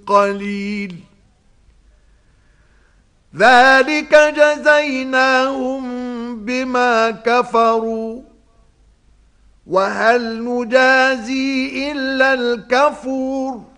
قليل ذلك جزيناهم بما كفروا وهل نجازي إلا الكفور